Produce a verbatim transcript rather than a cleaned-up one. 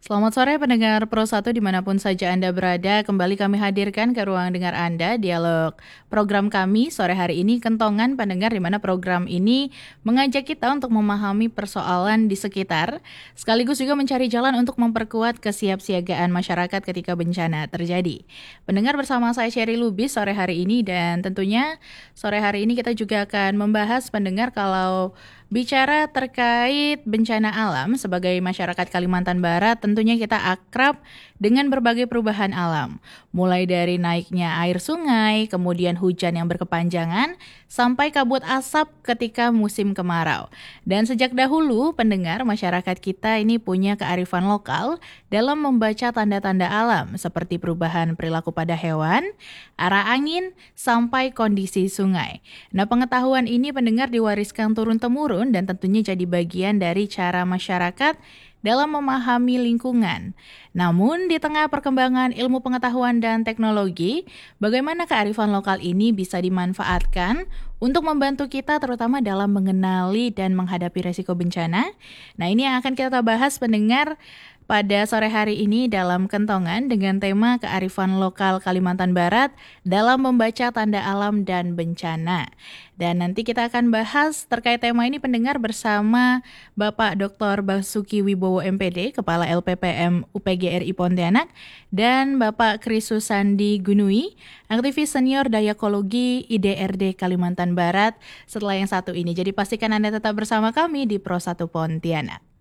Selamat sore pendengar Pro satu dimanapun saja Anda berada, kembali kami hadirkan ke ruang dengar Anda, dialog program kami sore hari ini Kentongan Pendengar, di mana program ini mengajak kita untuk memahami persoalan di sekitar, sekaligus juga mencari jalan untuk memperkuat kesiapsiagaan masyarakat ketika bencana terjadi. Pendengar, bersama saya Sherry Lubis sore hari ini, dan tentunya sore hari ini kita juga akan membahas pendengar kalau bicara terkait bencana alam sebagai masyarakat Kalimantan Barat, tentunya kita akrab dengan berbagai perubahan alam. Mulai dari naiknya air sungai, kemudian hujan yang berkepanjangan, sampai kabut asap ketika musim kemarau. Dan sejak dahulu, pendengar, masyarakat kita ini punya kearifan lokal dalam membaca tanda-tanda alam seperti perubahan perilaku pada hewan, arah angin, sampai kondisi sungai. Nah, pengetahuan ini pendengar diwariskan turun-temurun dan tentunya jadi bagian dari cara masyarakat dalam memahami lingkungan. Namun, di tengah perkembangan ilmu pengetahuan dan teknologi, bagaimana kearifan lokal ini bisa dimanfaatkan untuk membantu kita terutama dalam mengenali dan menghadapi resiko bencana? Nah, ini yang akan kita bahas pendengar pada sore hari ini dalam Kentongan dengan tema kearifan lokal Kalimantan Barat dalam membaca tanda alam dan bencana. Dan nanti kita akan bahas terkait tema ini pendengar bersama Bapak doktor Basuki Wibowo M P D, Kepala L P P M U P G R I Pontianak, dan Bapak Krisus Sandi Gunui, aktivis senior Dayakologi I D R D Kalimantan Barat setelah yang satu ini. Jadi pastikan Anda tetap bersama kami di Pro satu Pontianak.